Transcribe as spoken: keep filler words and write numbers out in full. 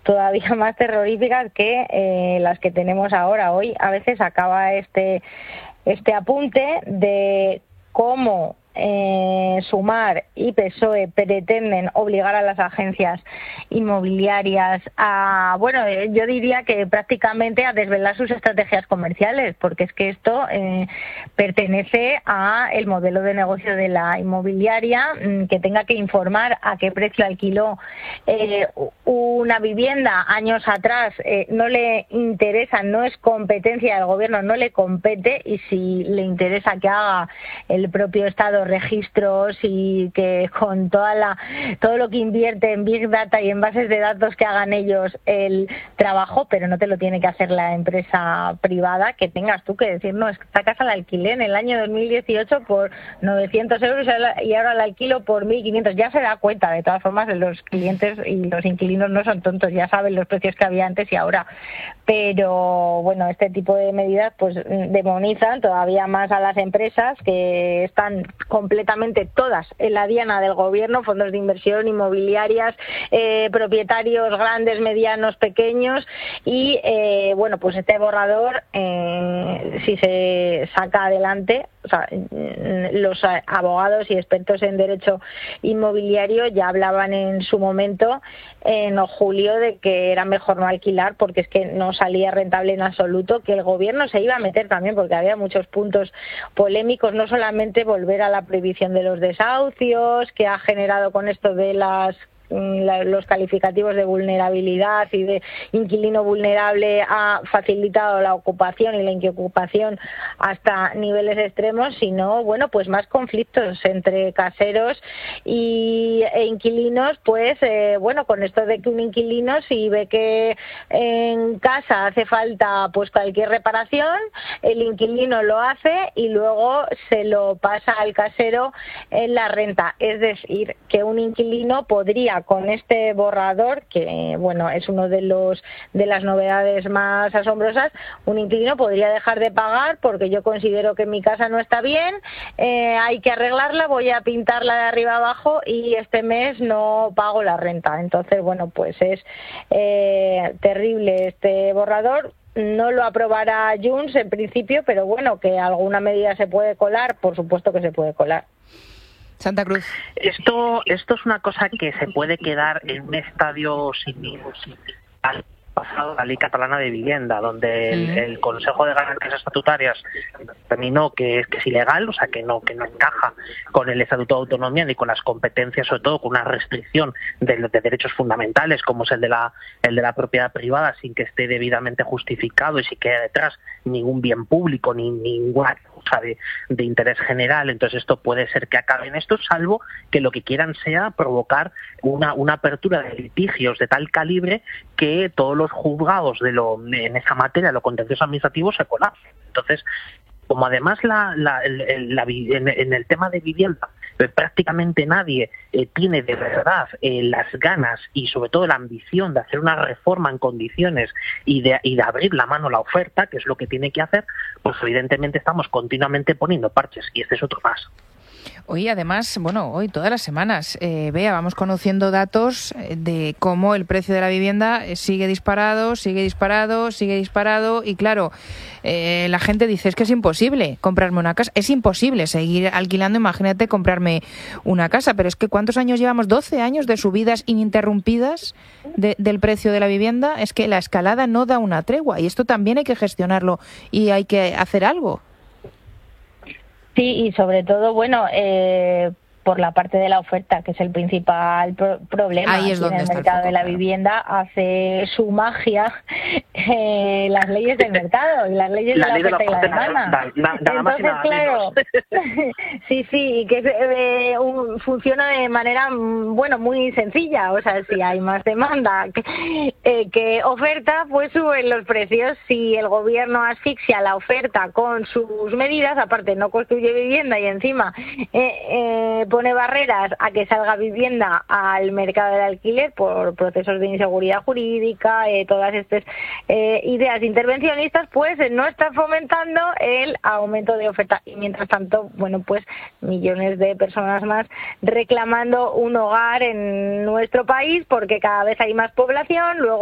todavía más terroríficas que eh, las que tenemos ahora. Hoy a veces acaba este, este apunte de cómo Eh, Sumar y P S O E pretenden obligar a las agencias inmobiliarias a, bueno, eh, yo diría que prácticamente a desvelar sus estrategias comerciales, porque es que esto eh, pertenece a el modelo de negocio de la inmobiliaria, mm, que tenga que informar a qué precio alquiló eh, una vivienda años atrás. Eh, no le interesa, no es competencia del gobierno, no le compete, y si le interesa que haga el propio Estado registros y que con toda la todo lo que invierte en Big Data y en bases de datos que hagan ellos el trabajo, pero no te lo tiene que hacer la empresa privada, que tengas tú que decir, no, esta casa la alquilé en el año dos mil dieciocho por novecientos euros y ahora la alquilo por mil quinientos. Ya se da cuenta, de todas formas, los clientes y los inquilinos no son tontos, ya saben los precios que había antes y ahora. Pero bueno, este tipo de medidas pues demonizan todavía más a las empresas, que están completamente todas en la diana del gobierno, fondos de inversión, inmobiliarias, eh, propietarios grandes, medianos, pequeños, y eh, bueno, pues este borrador, eh, si se saca adelante, o sea, los abogados y expertos en derecho inmobiliario ya hablaban en su momento, en julio, de que era mejor no alquilar porque es que no salía rentable en absoluto, que el gobierno se iba a meter también porque había muchos puntos polémicos, no solamente volver a la prohibición de los desahucios, que ha generado con esto de las La, los calificativos de vulnerabilidad y de inquilino vulnerable, ha facilitado la ocupación y la inquiocupación hasta niveles extremos, sino, bueno, pues más conflictos entre caseros y, e inquilinos, pues, eh, bueno, con esto de que un inquilino, si ve que en casa hace falta pues cualquier reparación, el inquilino lo hace y luego se lo pasa al casero en la renta. Es decir, que un inquilino podría, con este borrador, que bueno, es uno de los de las novedades más asombrosas, un inquilino podría dejar de pagar porque yo considero que mi casa no está bien, eh, hay que arreglarla, voy a pintarla de arriba abajo y este mes no pago la renta. Entonces, bueno, pues es eh, terrible este borrador. No lo aprobará Junts en principio, pero bueno, que alguna medida se puede colar, por supuesto que se puede colar. Santa Cruz. Esto, esto es una cosa que se puede quedar en un estadio sin al pasado la Ley Catalana de Vivienda, donde el, el Consejo de Garantías Estatutarias determinó que es que es ilegal, o sea que no que no encaja con el Estatuto de Autonomía ni con las competencias, sobre todo con una restricción de, de derechos fundamentales como es el de la el de la propiedad privada, sin que esté debidamente justificado y sin que haya detrás ningún bien público ni ninguna cosa de, de interés general. Entonces esto puede ser que acabe en esto, salvo que lo que quieran sea provocar una una apertura de litigios de tal calibre que todos los juzgados de lo en esa materia, lo contencioso administrativo, se colapsen. Entonces, como además la, la, el, la, en, en el tema de vivienda eh, prácticamente nadie eh, tiene de verdad eh, las ganas y sobre todo la ambición de hacer una reforma en condiciones y de, y de abrir la mano a la oferta, que es lo que tiene que hacer, pues evidentemente estamos continuamente poniendo parches y este es otro más. Hoy, además, bueno, hoy todas las semanas, eh, vea, vamos conociendo datos de cómo el precio de la vivienda sigue disparado, sigue disparado, sigue disparado y claro, eh, la gente dice, es que es imposible comprarme una casa, es imposible seguir alquilando, imagínate comprarme una casa, pero es que ¿cuántos años llevamos? doce años de subidas ininterrumpidas de, del precio de la vivienda, es que la escalada no da una tregua y esto también hay que gestionarlo y hay que hacer algo. Sí, y sobre todo, bueno, eh, por la parte de la oferta, que es el principal pro- problema. Ahí es donde en el está el mercado foco, de la claro. vivienda hace su magia eh, las leyes del mercado y las leyes La de la ley de la oferta y la oferta demanda. nada, nada, nada más y Entonces, nada claro, sí, sí, y que eh, un, funciona de manera, bueno, muy sencilla. O sea, si hay más demanda que, eh, que oferta, pues suben los precios. Si el gobierno asfixia la oferta con sus medidas, aparte no construye vivienda y encima eh, eh, pone barreras a que salga vivienda al mercado del alquiler por procesos de inseguridad jurídica, eh, todas estas eh, ideas intervencionistas, pues eh, no está fomentando el aumento de oferta. Y mientras tanto, bueno, pues millones de personas más reclamando un hogar en nuestro país porque cada vez hay más población, luego